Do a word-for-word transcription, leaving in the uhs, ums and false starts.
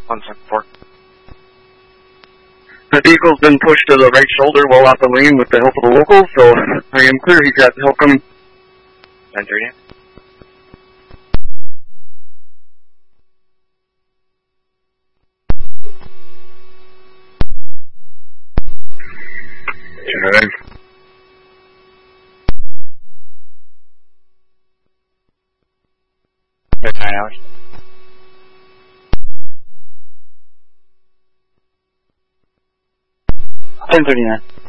one seven four. The vehicle's been pushed to the right shoulder well off the lane with the help of the locals, so I am clear. He's got help coming. ten thirty. Alright. nine hours. ten thirty-nine.